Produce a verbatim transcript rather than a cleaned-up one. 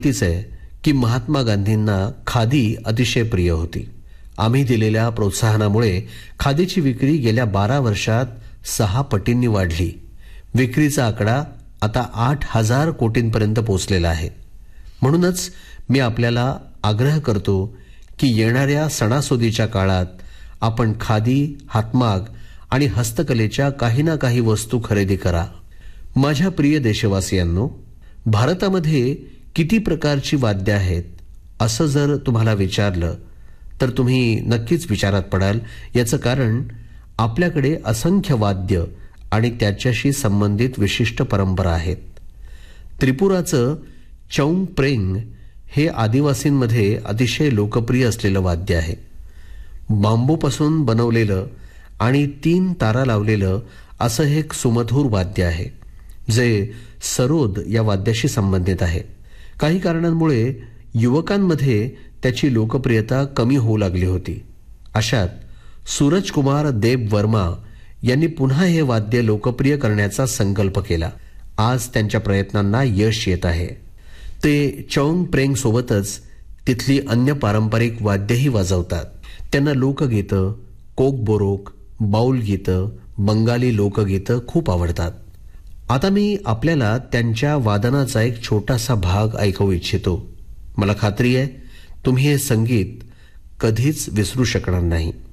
तीच आहे की महात्मा गांधींना खादी अतिशय प्रिय होती. आम्ही दिलेल्या प्रोत्साहनामुळे खादीची विक्री गेल्या बारा वर्षात सहा पटींनी वाढली. विक्रीचा आकडा आता आठ हजार कोटींपर्यंत पोहोचलेला आहे. म्हणूनच मी आपल्याला आग्रह करतो की येणाऱ्या सणासुदीच्या काळात आपण खादी, हातमाग आणि हस्तकलेच्या काही ना काही वस्तू खरेदी करा. माझ्या प्रिय देशवासियांनो, भारतामध्ये किती प्रकारची वाद्य आहेत असं जर तुम्हाला विचारलं तर तुम्ही नक्कीच विचारात पडाल. याचं कारण आपल्याकडे असंख्य वाद्य आणि त्याच्याशी संबंधित विशिष्ट परंपरा आहेत. त्रिपुराचं चौंगप्रेंग हे आदिवासींमध्ये अतिशय लोकप्रिय असलेलं वाद्य आहे. बांबूपासून बनवलेलं आणि तीन तारा लावलेलं असं हे एक सुमधूर वाद्य आहे जे सरोद या वाद्याशी संबंधित आहे. काही कारणांमुळे युवकांमध्ये त्याची लोकप्रियता कमी होऊ लागली होती. अशात सूरजकुमार देब वर्मा यांनी पुन्हा हे वाद्य लोकप्रिय करण्याचा संकल्प केला. आज त्यांच्या प्रयत्नांना यश येत आहे. ते चौंगप्रेंग सोबतच तिथली अन्य पारंपरिक वाद्यही वाजवतात. त्यांना लोकगीतं, कोकबोरोक, बाऊल गीतं, बंगाली लोकगीतं खूप आवडतात. आता मी आपल्याला त्यांच्या वादनाचा एक छोटासा भाग ऐकवू इच्छितो. मला खात्री आहे तुम्ही हे संगीत कधीच विसरू शकणार नाही.